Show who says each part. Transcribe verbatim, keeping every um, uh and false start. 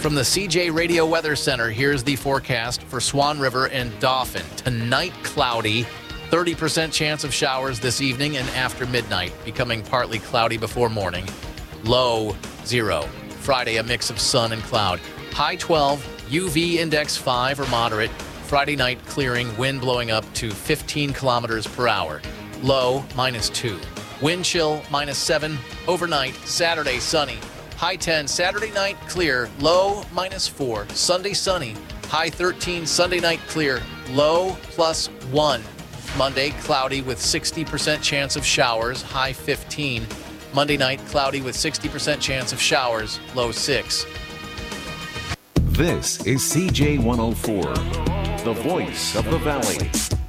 Speaker 1: From the C J Radio Weather Center, here's the forecast for Swan River and Dauphin. Tonight, cloudy. thirty percent chance of showers this evening and after midnight, becoming partly cloudy before morning. Low, zero. Friday, a mix of sun and cloud. High twelve, U V index five or moderate. Friday night, clearing, wind blowing up to fifteen kilometers per hour. Low, minus two. Wind chill, minus seven. Overnight, Saturday, sunny. High ten, Saturday night, clear. Low, minus four. Sunday, sunny. High thirteen, Sunday night, clear. Low, plus one. Monday, cloudy with sixty percent chance of showers. High fifteen. Monday night, cloudy with sixty percent chance of showers. Low six.
Speaker 2: This is C J one oh four, the voice of the valley.